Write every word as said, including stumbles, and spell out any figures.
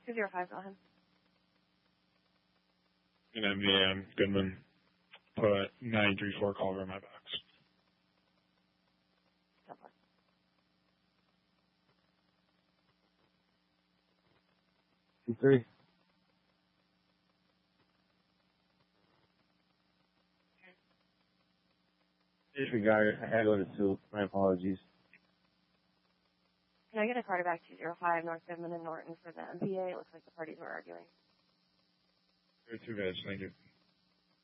two zero five, go ahead. In M V M, Goodman put nine three four Culver in my box. Two three. Disregard. I had to go to two. My apologies. Can I get a card back two zero five, North Goodman and Norton for the M P A? It looks like the parties were arguing. Two guys, thank you.